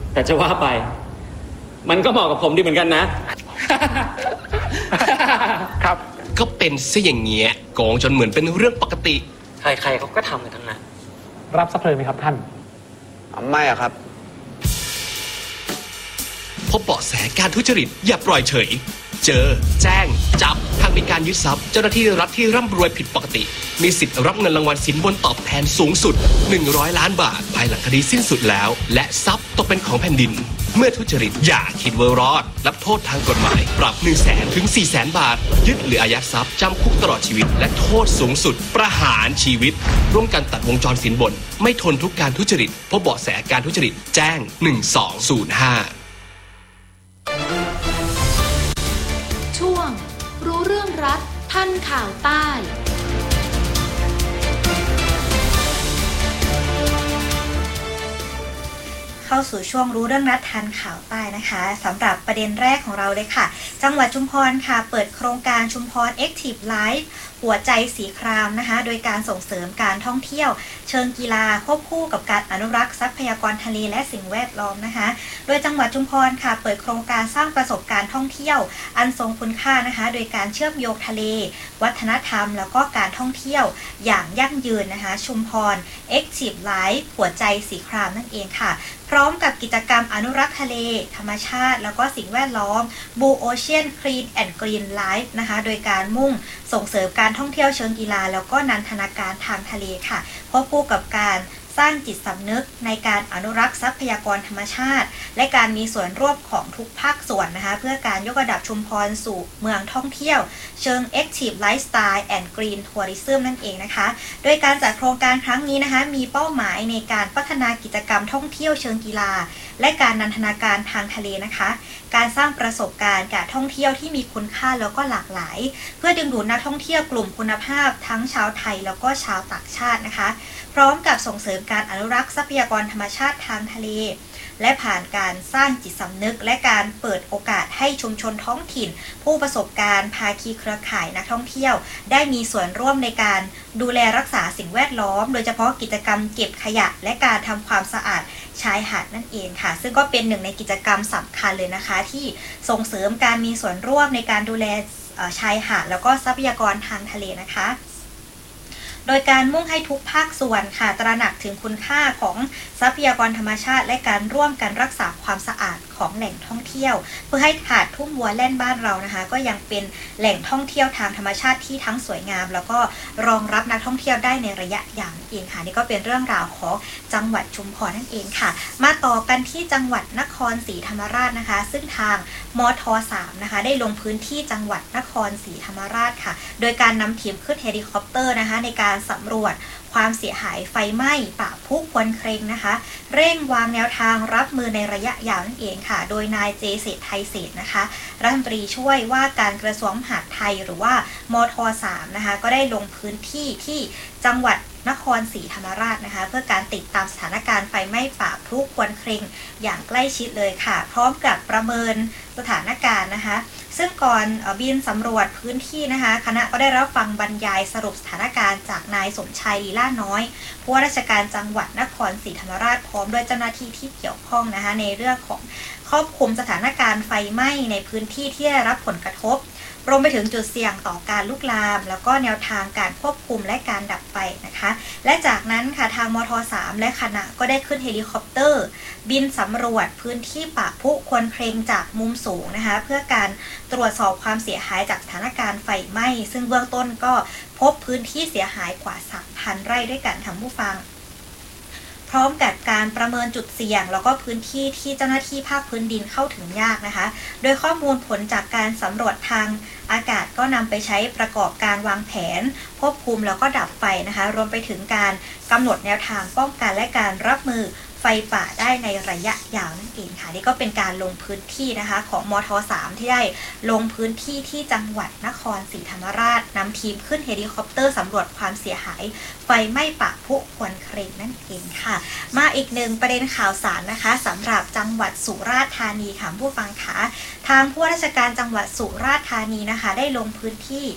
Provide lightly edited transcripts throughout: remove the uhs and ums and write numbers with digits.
แต่จะว่าไปมันก็เหมาะกับผมดีเหมือนกันนะครับก็เป็นซะอย่างเงี้ยโกงจนเหมือนเป็นเรื่องปกติใครๆเขาก็ทำกันทั้งนั้นรับสักเลยไหมครับท่านไม่อะครับพบเบาะแสการทุจริตอย่าปล่อยเฉยเจอแจ้งจับหากมีการยึดทรัพย์เจ้าหน้าที่รัฐที่ร่ำรวยผิดปกติมีสิทธิ์รับเงินรางวัลสินบนตอบแทนสูงสุด100 ล้านบาทภายหลังคดีสิ้นสุดแล้วและทรัพย์ตกเป็นของแผ่นดินเมื่อทุจริตอย่าคิดว่ารอดรับโทษทางกฎหมายปรับ 100,000 ถึง 400,000 บาทยึดหรืออายัดทรัพย์จำคุกตลอดชีวิตและโทษสูงสุดประหารชีวิตร่วมกันตัดวงจรสินบนไม่ทนทุกการทุจริตพบเบาะแสการทุจริตแจ้ง1205 ช่วงรู้เรื่องรัฐทันข่าวใต้เข้าสู่ช่วงรู้เรื่องรัฐทันข่าวใต้นะคะสำหรับประเด็นแรกของเราเลยค่ะจังหวัดชุมพรค่ะเปิดโครงการชุมพร Active Life หัวใจสีครามนะคะโดยการส่งเสริมการท่องเที่ยวเชิงกีฬาควบคู่กับการอนุรักษ์ทรัพยากรทะเลและสิ่งแวดล้อมนะคะโดยจังหวัดชุมพรค่ะเปิดโครงการสร้างประสบการณ์ท่องเที่ยวอันทรงคุณค่านะคะโดยการเชื่อมโยงทะเลวัฒนธรรมแล้วก็การท่องเที่ยวอย่างยั่งยืนนะคะชุมพร Active Life หัวใจสีครามนั่นเองค่ะพร้อมกับกิจกรรมอนุรักษ์ทะเลธรรมชาติแล้วก็สิ่งแวดล้อม Blue Ocean Clean and Green Life นะคะโดยการมุ่งส่งเสริมการท่องเที่ยวเชิงกีฬาแล้วก็นันทนาการทางทะเลค่ะควบคู่กับการสร้างจิตสำนึกในการอนุรักษ์ทรัพยากรธรรมชาติและการมีส่วนร่วมของทุกภาคส่วนนะคะเพื่อการยกระดับชุมพรสู่เมืองท่องเที่ยวเชิง Active Lifestyle and Green Tourism นั่นเองนะคะโดยการจัดโครงการครั้งนี้นะคะมีเป้าหมายในการพัฒนากิจกรรมท่องเที่ยวเชิงกีฬาและการนันทนาการทางทะเลนะคะการสร้างประสบการณ์การท่องเที่ยวที่มีคุณค่าแล้วก็หลากหลายเพื่อดึงดูดนักท่องเที่ยวกลุ่มคุณภาพทั้งชาวไทยแล้วก็ชาวต่างชาตินะคะพร้อมกับส่งเสริมการอนุรักษ์ทรัพยากรธรรมชาติทางทะเลและผ่านการสร้างจิตสำนึกและการเปิดโอกาสให้ชุมชนท้องถิ่นผู้ประสบการณ์ภาคีเครือข่ายนักท่องเที่ยวได้มีส่วนร่วมในการดูแลรักษาสิ่งแวดล้อมโดยเฉพาะกิจกรรมเก็บขยะและการทำความสะอาดชายหาดนั่นเองค่ะซึ่งก็เป็นหนึ่งในกิจกรรมสำคัญเลยนะคะที่ส่งเสริมการมีส่วนร่วมในการดูแลชายหาดแล้วก็ทรัพยากรทางทะเลนะคะโดยการมุ่งให้ทุกภาคส่วนค่ะตระหนักถึงคุณค่าของทรัพยากรธรรมชาติและการร่วมกันรักษาความสะอาดของแหล่งท่องเที่ยวเพื่อให้หาดทุ่งวัวแล่นบ้านเรานะคะก็ยังเป็นแหล่งท่องเที่ยวทางธรรมชาติที่ทั้งสวยงามแล้วก็รองรับนักท่องเที่ยวได้ในระยะยาวนั่นเองค่ะนี่ก็เป็นเรื่องราวของจังหวัดชุมพรนั่นเองค่ะมาต่อกันที่จังหวัดนครศรีธรรมราชนะคะซึ่งทางมท.3 นะคะได้ลงพื้นที่จังหวัดนครศรีธรรมราชค่ะโดยการนำทีมขึ้นเฮลิคอปเตอร์นะคะในการสำรวจความเสียหายไฟไหม้ป่าพุควนเครงนะคะเร่งวางแนวทางรับมือในระยะยาวนั่นเองค่ะโดยนายเจเศรษฐ์ไทยเศรษฐ์นะคะรัฐมนตรีช่วยว่าการกระทรวงมหาดไทยหรือว่ามท.3 นะคะก็ได้ลงพื้นที่ที่จังหวัดนครศรีธรรมราชนะคะเพื่อการติดตามสถานการณ์ไฟไหม้ป่าพลุควนเครงอย่างใกล้ชิดเลยค่ะพร้อมกับประเมินสถานการณ์นะคะซึ่งก่อนบินสำรวจพื้นที่นะคะคณะก็ได้รับฟังบรรยายสรุปสถานการณ์จากนายสมชัยลีลาน้อยผู้ว่าราชการจังหวัดนครศรีธรรมราชพร้อมด้วยเจ้าหน้าที่ที่เกี่ยวข้องนะคะในเรื่องของครอบคลุมสถานการณ์ไฟไหม้ในพื้นที่ที่ได้รับผลกระทบรวมไปถึงจุดเสี่ยงต่อการลุกลามแล้วก็แนวทางการควบคุมและการดับไฟนะคะและจากนั้นค่ะทางมท.3 และคณะก็ได้ขึ้นเฮลิคอปเตอร์บินสำรวจพื้นที่ป่าพุควนเครงจากมุมสูงนะคะเพื่อการตรวจสอบความเสียหายจากสถานการณ์ไฟไหม้ซึ่งเบื้องต้นก็พบพื้นที่เสียหายกว่า 3,000 ไร่ด้วยกันทั้งผู้ฟังพร้อมกับการประเมินจุดเสี่ยงแล้วก็พื้นที่ที่เจ้าหน้าที่ภาคพื้นดินเข้าถึงยากนะคะโดยข้อมูลผลจากการสำรวจทางอากาศก็นำไปใช้ประกอบการวางแผนควบคุมแล้วก็ดับไฟนะคะรวมไปถึงการกำหนดแนวทางป้องกันและการรับมือไฟป่าได้ในระยะยาวนั่นเองค่ะนี่ก็เป็นการลงพื้นที่นะคะของมท.3 ที่ได้ลงพื้นที่ที่จังหวัดนครศรีธรรมราชนำทีมขึ้นเฮลิคอปเตอร์สำรวจความเสียหายไฟไหม้ป่าพุควนเครงนั่นเองค่ะมาอีกหนึ่งประเด็นข่าวสารนะคะสำหรับจังหวัดสุราษฎร์ธานีค่ะผู้ฟังคะทางผู้ว่าราชการจังหวัดสุราษฎร์ธานีนะคะได้ลงพื้นที่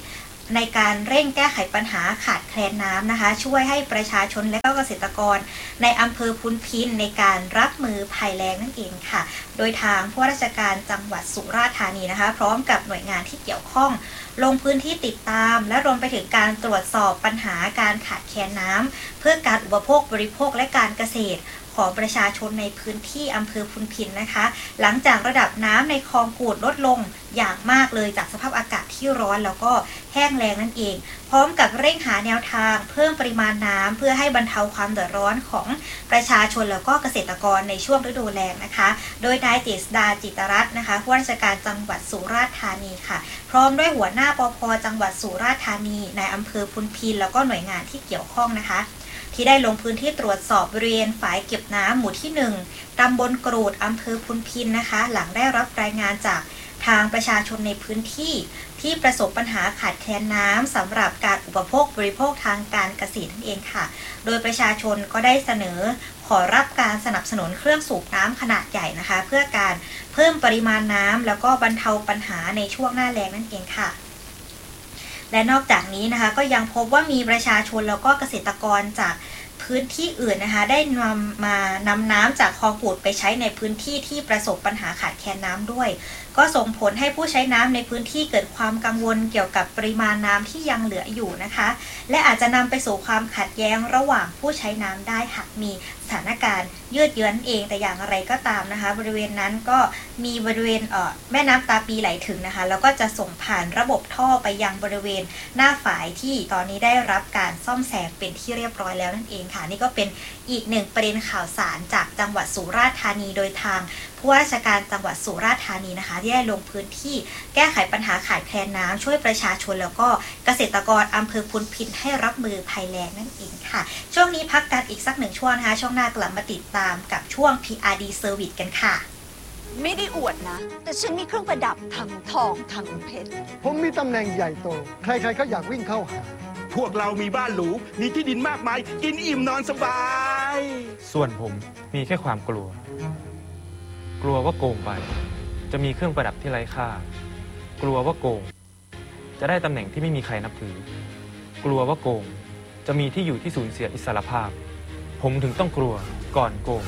ในการเร่งแก้ไขปัญหาขาดแคลนน้ำนะคะช่วยให้ประชาชนและก็เกษตรกรในอำเภอพุนพินในการรับมือภัยแล้งนั่นเองค่ะโดยทางผู้ว่าราชการจังหวัดสุราษฎร์ธานีนะคะพร้อมกับหน่วยงานที่เกี่ยวข้องลงพื้นที่ติดตามและรวมไปถึงการตรวจสอบปัญหาการขาดแคลนน้ำเพื่อการอุปโภคบริโภคและการเกษตรของประชาชนในพื้นที่อำเภอพุนพินนะคะหลังจากระดับน้ำในคลองกูดลดลงอย่างมากเลยจากสภาพอากาศที่ร้อนแล้วก็แห้งแล้งนั่นเองพร้อมกับเร่งหาแนวทางเพิ่มปริมาณน้ำเพื่อให้บรรเทาความเดือดร้อนของประชาชนแล้วก็เกษตรกรในช่วงฤดูแล้งนะคะโดยนายเจษฎาจิตรัตน์นะคะผู้ว่าราชการจังหวัดสุราษฎร์ธานีค่ะพร้อมด้วยหัวหน้าปภ.จังหวัดสุราษฎร์ธานีในอำเภอพุนพินแล้วก็หน่วยงานที่เกี่ยวข้องนะคะที่ได้ลงพื้นที่ตรวจสอบบริเวณฝายเก็บน้ำหมู่ที่1ตำบลกรูดอำเภอพุนพินนะคะหลังได้รับรายงานจากทางประชาชนในพื้นที่ที่ประสบปัญหาขาดแคลนน้ำสำหรับการอุปโภคบริโภคทางการเกษตรนั่นเองค่ะโดยประชาชนก็ได้เสนอขอรับการสนับสนุนเครื่องสูบน้ำขนาดใหญ่นะคะเพื่อการเพิ่มปริมาณน้ำแล้วก็บรรเทาปัญหาในช่วงหน้าแล้งนั่นเองค่ะและนอกจากนี้นะคะก็ยังพบว่ามีประชาชนแล้วก็เกษตรกรจากพื้นที่อื่นนะคะได้นำน้ำจากคลองกูดไปใช้ในพื้นที่ที่ประสบปัญหาขาดแคลนน้ำด้วยก็ส่งผลให้ผู้ใช้น้ำในพื้นที่เกิดความกังวลเกี่ยวกับปริมาณน้ำที่ยังเหลืออยู่นะคะและอาจจะนำไปสู่ความขัดแย้งระหว่างผู้ใช้น้ำได้หากมีสถานการณ์ยืดเยื้อเองแต่อย่างไรก็ตามนะคะบริเวณนั้นก็มีบริเวณแม่น้ำตาปีไหลถึงนะคะแล้วก็จะส่งผ่านระบบท่อไปยังบริเวณหน้าฝายที่ตอนนี้ได้รับการซ่อมแซมเป็นที่เรียบร้อยแล้วนั่นเองค่ะนี่ก็เป็นอีกหนึ่งประเด็นข่าวสารจากจังหวัดสุราษฎร์ธานีโดยทางผู้ว่าราชการจังหวัดสุราษฎร์ธานีนะคะที่ได้ลงพื้นที่แก้ไขปัญหาขาดแคลนน้ำช่วยประชาชนแล้วก็เกษตรกรอำเภอพุนพินให้รับมือภัยแล้งนั่นเองค่ะช่วงนี้พักกันอีกสัก1ช่วงนะคะช่วงหน้ากลับมาติดตามกับช่วง PRD Service กันค่ะไม่ได้อวดนะ แต่ฉันมีเครื่องประดับทั้งทองทั้งเพชรผมมีตำแหน่งใหญ่โตใครๆก็อยากวิ่งเข้าหาพวกเรามีบ้านหรูมีที่ดินมากมายกินอิ่มนอนสบายส่วนผมมีแค่ความกลัวว่าโกงไปจะมีเครื่องประดับที่ไร้ค่ากลัวว่าโกงจะได้ตำแหน่งที่ไม่มีใครนับถือกลัวว่าโกงจะมีที่อยู่ที่สูญเสียอิสรภาพผมถึงต้องกลัวก่อนโกง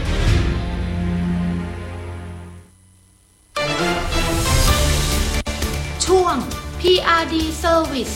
ช่วง PRD Service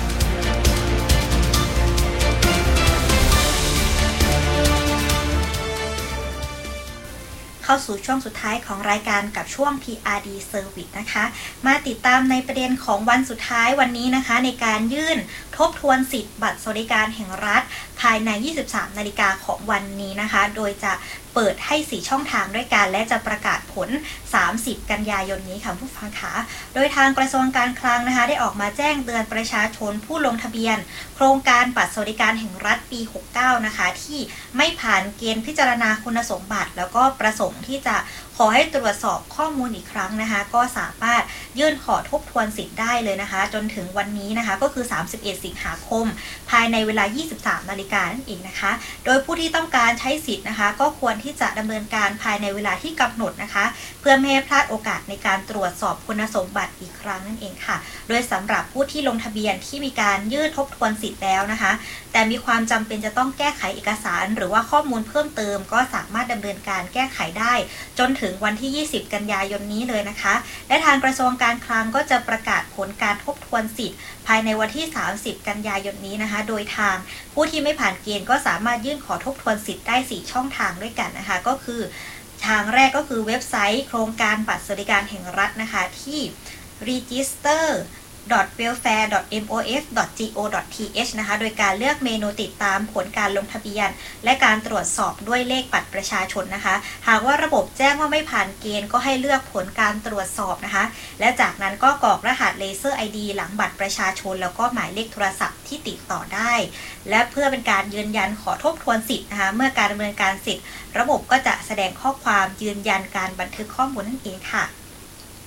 เข้าสู่ช่วงสุดท้ายของรายการกับช่วง PRD Service นะคะมาติดตามในประเด็นของวันสุดท้ายวันนี้นะคะในการยื่นทบทวนสิทธิ์บัตรสวัสดิการแห่งรัฐภายใน 23 นาฬิกาของวันนี้นะคะโดยจะเปิดให้4ช่องทางด้วยกันและจะประกาศผล30 กันยายนนี้ค่ะผู้ฟังคะโดยทางกระทรวงการคลังนะคะได้ออกมาแจ้งเตือนประชาชนผู้ลงทะเบียนโครงการบัตรสวัสดิการแห่งรัฐปี 69 นะคะที่ไม่ผ่านเกณฑ์พิจารณาคุณสมบัติแล้วก็ประสงค์ที่จะขอให้ตรวจสอบข้อมูลอีกครั้งนะคะก็สามารถยื่นขอทบทวนสิทธิ์ได้เลยนะคะจนถึงวันนี้นะคะก็คือ31 สิงหาคมภายในเวลา 23 นาฬิกานั่นเองนะคะโดยผู้ที่ต้องการใช้สิทธิ์นะคะก็ควรที่จะดำเนินการภายในเวลาที่กำหนดนะคะเพื่อไม่ให้พลาดโอกาสในการตรวจสอบคุณสมบัติอีกครั้งนั่นเองค่ะโดยสำหรับผู้ที่ลงทะเบียนที่มีการยื่นทบทวนสิทธิ์แล้วนะคะแต่มีความจำเป็นจะต้องแก้ไขเอกสารหรือว่าข้อมูลเพิ่มเติมก็สามารถดำเนินการแก้ไขได้จนถึงวันที่ 20 กันยายนนี้เลยนะคะและทางกระทรวงการคลังก็จะประกาศผลการทบทวนสิทธิ์ภายในวันที่ 30 กันยายนนี้นะคะโดยทางผู้ที่ไม่ผ่านเกณฑ์ก็สามารถยื่นขอทบทวนสิทธิ์ได้4ช่องทางด้วยกันนะคะก็คือทางแรกก็คือเว็บไซต์โครงการบัตรสวัสดิการแห่งรัฐนะคะที่ register.welfare.mos.go.th นะคะโดยการเลือกเมนูติดตามผลการลงทะเบียนและการตรวจสอบด้วยเลขบัตรประชาชนนะคะหากว่าระบบแจ้งว่าไม่ผ่านเกณฑ์ก็ให้เลือกผลการตรวจสอบนะคะและจากนั้นก็กรอกรหัสเลเซอร์ ID หลังบัตรประชาชนแล้วก็หมายเลขโทรศัพท์ที่ติดต่อได้และเพื่อเป็นการยืนยันขอทบทวนสิทธิ์นะคะเมื่อการดำเนินการสิทธิ์ระบบก็จะแสดงข้อความยืนยันการบันทึกข้อมูลนั่นเองค่ะ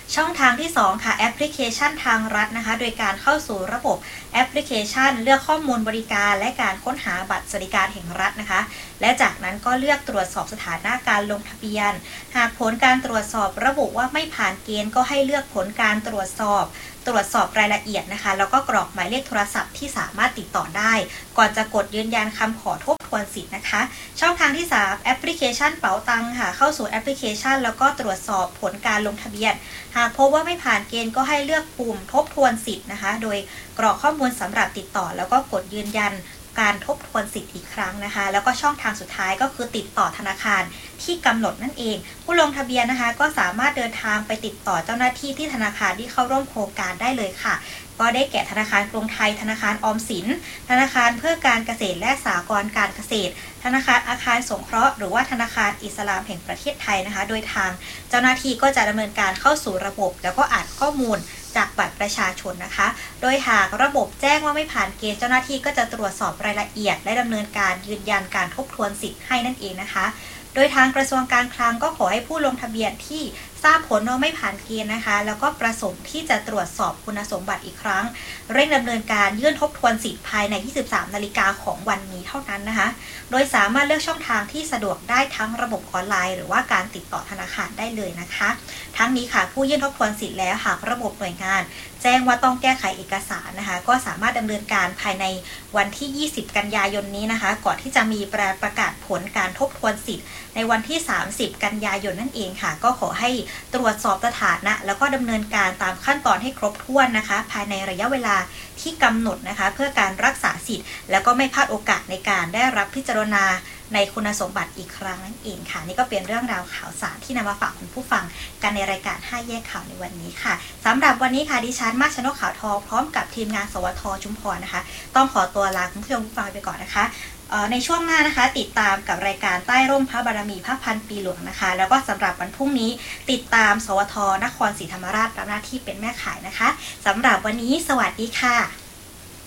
ช่องทางที่2ค่ะแอปพลิเคชันทางรัฐนะคะโดยการเข้าสู่ระบบแอปพลิเคชันเลือกข้อมูลบริการและการค้นหาบัตรสวัสดิการแห่งรัฐนะคะและจากนั้นก็เลือกตรวจสอบสถานะการลงทะเบียนหากผลการตรวจสอบระบุว่าไม่ผ่านเกณฑ์ก็ให้เลือกผลการตรวจสอบรายละเอียดนะคะแล้วก็กรอกหมายเลขโทรศัพท์ที่สามารถติดต่อได้ก่อนจะกดยืนยันคำขอทบทวนสิทธิ์นะคะช่องทางที่3แอปพลิเคชันเป๋าตังค่ะเข้าสู่แอปพลิเคชันแล้วก็ตรวจสอบผลการลงทะเบียนหากพบว่าไม่ผ่านเกณฑ์ก็ให้เลือกปุ่มทบทวนสิทธิ์นะคะโดยกรอกข้อมูลสำหรับติดต่อแล้วก็กดยืนยันการทบทวนสิทธิ์อีกครั้งนะคะแล้วก็ช่องทางสุดท้ายก็คือติดต่อธนาคารที่กำหนดนั่นเองผู้ลงทะเบียนนะคะก็สามารถเดินทางไปติดต่อเจ้าหน้าที่ที่ธนาคารที่เข้าร่วมโครงการได้เลยค่ะก็ได้แก่ธนาคารกรุงไทยธนาคารออมสินธนาคารเพื่อการเกษตรและสหกรณ์การเกษตรธนาคารอาคารสงเคราะห์หรือว่าธนาคารอิสลามแห่งประเทศไทยนะคะโดยทางเจ้าหน้าที่ก็จะดำเนินการเข้าสู่ระบบแล้วก็อ่านข้อมูลจากบัตรประชาชนนะคะโดยหากระบบแจ้งว่าไม่ผ่านเกณฑ์เจ้าหน้าที่ก็จะตรวจสอบรายละเอียดและดำเนินการยืนยันการทบทวนสิทธิ์ให้นั่นเองนะคะโดยทางกระทรวงการคลังก็ขอให้ผู้ลงทะเบียนที่ทราบผลว่าไม่ผ่านเกณฑ์นะคะแล้วก็ประสงค์ที่จะตรวจสอบคุณสมบัติอีกครั้งเร่งดำเนินการยื่นทบทวนสิทธิ์ภายใน 23 นาฬิกาของวันนี้เท่านั้นนะคะโดยสามารถเลือกช่องทางที่สะดวกได้ทั้งระบบออนไลน์หรือว่าการติดต่อธนาคารได้เลยนะคะทั้งนี้ค่ะผู้ยื่นทบทวนสิทธิ์แล้วหากระบบหน่วยงานแจ้งว่าต้องแก้ไขเอกสารนะคะก็สามารถดำเนินการภายในวันที่ 20 กันยายนนี้นะคะก่อนที่จะมีประกาศผลการทบทวนสิทธิ์ในวันที่ 30 กันยายนนั่นเองค่ะก็ขอให้ตรวจสอบสถานะแล้วก็ดำเนินการตามขั้นตอนให้ครบถ้วนนะคะภายในระยะเวลาที่กำหนดนะคะเพื่อการรักษาสิทธิ์แล้วก็ไม่พลาดโอกาสในการได้รับพิจารณาในคุณสมบัติอีกครั้งนั่นเองค่ะนี่ก็เป็นเรื่องราวข่าวสารที่นำมาฝากคุณผู้ฟังกันในรายการ5แยกข่าวในวันนี้ค่ะสำหรับวันนี้ค่ะดิฉันมาชนกขาวทองพร้อมกับทีมงานสวทชุมพรนะคะต้องขอตัวลาคุณผู้ชมผู้ฟังไปก่อนนะคะในช่วงหน้านะคะติดตามกับรายการใต้ร่มพระบารมีพระพันปีหลวงนะคะแล้วก็สำหรับวันพรุ่งนี้ติดตามสวทนครศรีธรรมราชรับหน้าที่เป็นแม่ข่ายนะคะสำหรับวันนี้สวัสดีค่ะ